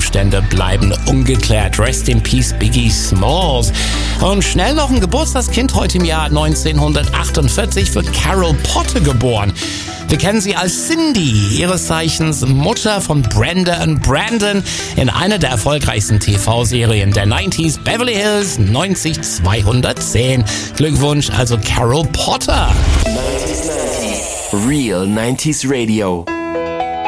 Umstände bleiben ungeklärt. Rest in Peace, Biggie Smalls. Und schnell noch ein Geburtstagskind, heute im Jahr 1948 wird Carol Potter geboren. Wir kennen sie als Cindy, ihres Zeichens Mutter von Brenda und Brandon in einer der erfolgreichsten TV-Serien der 90s, Beverly Hills 90210. Glückwunsch also Carol Potter. 90s. Real 90s Radio.